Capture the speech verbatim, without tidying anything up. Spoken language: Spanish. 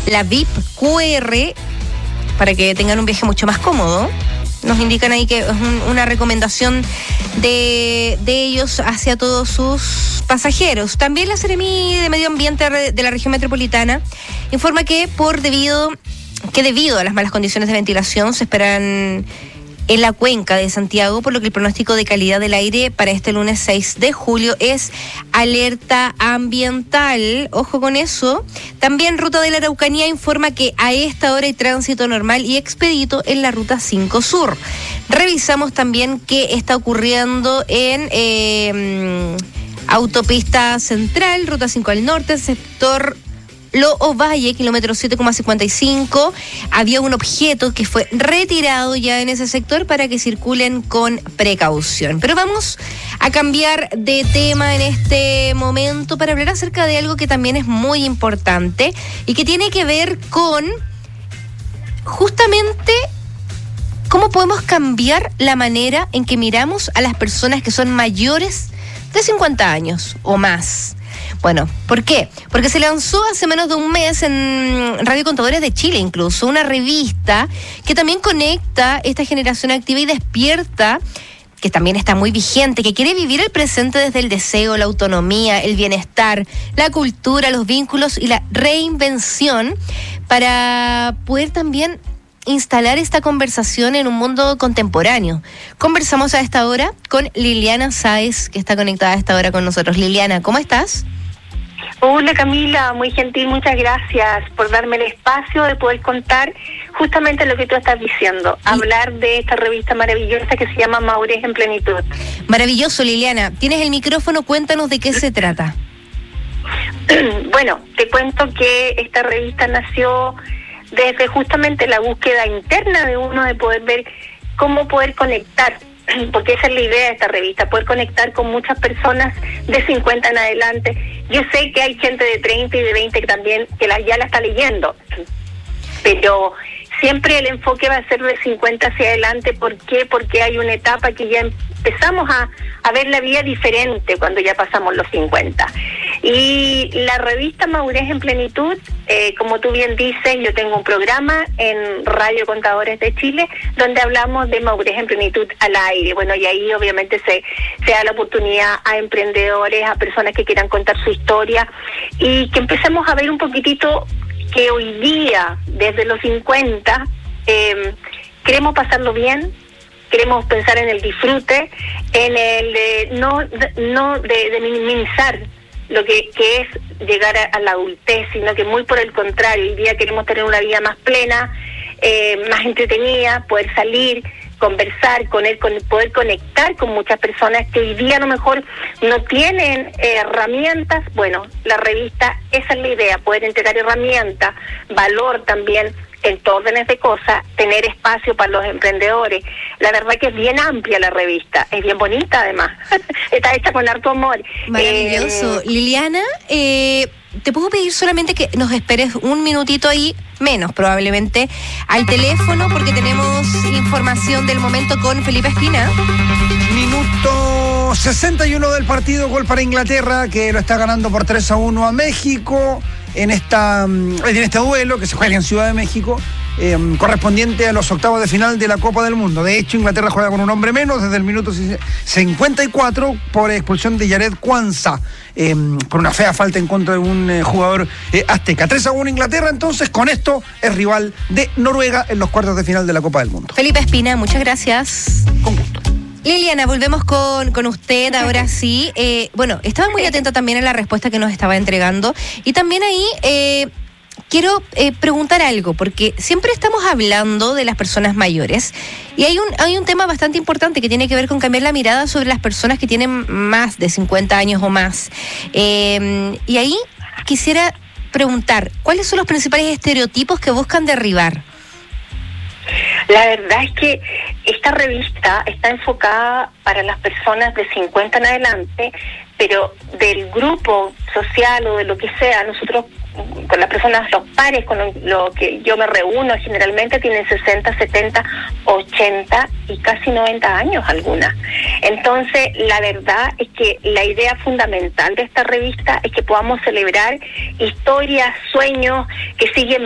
la V I P Q R, para que tengan un viaje mucho más cómodo. Nos indican ahí que es un, una recomendación de, de ellos hacia todos sus pasajeros. También la Seremi de Medio Ambiente de la región metropolitana informa que por debido que debido a las malas condiciones de ventilación se esperan en la cuenca de Santiago, por lo que el pronóstico de calidad del aire para este lunes seis de julio es alerta ambiental. Ojo con eso. También Ruta de la Araucanía informa que a esta hora hay tránsito normal y expedito en la Ruta cinco Sur. Revisamos también qué está ocurriendo en eh, Autopista Central, Ruta cinco al norte, sector Lo Valle, kilómetro siete coma cincuenta y cinco. Había un objeto que fue retirado ya en ese sector para que circulen con precaución. Pero vamos a cambiar de tema en este momento para hablar acerca de algo que también es muy importante y que tiene que ver con justamente cómo podemos cambiar la manera en que miramos a las personas que son mayores de cincuenta años o más. Bueno, ¿por qué? Porque se lanzó hace menos de un mes en Radio Contadores de Chile, incluso, una revista que también conecta esta generación activa y despierta, que también está muy vigente, que quiere vivir el presente desde el deseo, la autonomía, el bienestar, la cultura, los vínculos y la reinvención, para poder también instalar esta conversación en un mundo contemporáneo. Conversamos a esta hora con Liliana Sáez, que está conectada a esta hora con nosotros. Liliana, ¿cómo estás? Hola Camila, muy gentil, muchas gracias por darme el espacio de poder contar justamente lo que tú estás diciendo, ¿sí? Hablar de esta revista maravillosa que se llama Madurez en Plenitud. Maravilloso, Liliana. Tienes el micrófono, cuéntanos de qué se trata. Bueno, te cuento que esta revista nació desde justamente la búsqueda interna de uno de poder ver cómo poder conectar, porque esa es la idea de esta revista, poder conectar con muchas personas de cincuenta en adelante. Yo sé que hay gente de treinta y de veinte que también que la, ya la está leyendo, pero siempre el enfoque va a ser de cincuenta hacia adelante. ¿Por qué? Porque hay una etapa que ya empezamos a, a ver la vida diferente cuando ya pasamos los cincuenta. Y la revista Madurez en Plenitud, eh, como tú bien dices, yo tengo un programa en Radio Contadores de Chile donde hablamos de madurez en plenitud al aire. Bueno, y ahí obviamente se, se da la oportunidad a emprendedores, a personas que quieran contar su historia y que empecemos a ver un poquitito que hoy día, desde los cincuenta, eh, queremos pasarlo bien, queremos pensar en el disfrute, en el de no, no de, de minimizar lo que, que es llegar a, a la adultez, sino que muy por el contrario, hoy día queremos tener una vida más plena, eh, más entretenida, poder salir, conversar con él, con poder conectar con muchas personas que hoy día a lo mejor no tienen eh, herramientas. Bueno, la revista, esa es la idea, poder entregar herramientas, valor también en todos órdenes de cosas, tener espacio para los emprendedores. La verdad que es bien amplia la revista, es bien bonita además, está hecha con harto amor. Maravilloso. Eh, Liliana, eh, te puedo pedir solamente que nos esperes un minutito ahí, menos probablemente, al teléfono, porque tenemos información del momento con Felipe Espina. Minuto sesenta y uno del partido, gol para Inglaterra, que lo está ganando por tres a uno a México en esta en este duelo que se juega en Ciudad de México, eh, correspondiente a los octavos de final de la Copa del Mundo. De hecho, Inglaterra juega con un hombre menos desde el minuto cincuenta y cuatro por expulsión de Yared Kwanza, eh, por una fea falta en contra de un eh, jugador eh, azteca. tres a uno Inglaterra, entonces, con esto es rival de Noruega en los cuartos de final de la Copa del Mundo. Felipe Espina, muchas gracias. Con gusto. Liliana, volvemos con, con usted ahora sí. Eh, bueno, estaba muy atenta también a la respuesta que nos estaba entregando. Y también ahí eh, quiero eh, preguntar algo, porque siempre estamos hablando de las personas mayores. Y hay un, hay un tema bastante importante que tiene que ver con cambiar la mirada sobre las personas que tienen más de cincuenta años o más. Eh, y ahí quisiera preguntar, ¿cuáles son los principales estereotipos que buscan derribar? La verdad es que esta revista está enfocada para las personas de cincuenta en adelante, pero del grupo social o de lo que sea, nosotros con las personas, los pares con lo, lo que yo me reúno generalmente tienen sesenta, setenta, ochenta y casi noventa años algunas. Entonces, la verdad es que la idea fundamental de esta revista es que podamos celebrar historias, sueños que siguen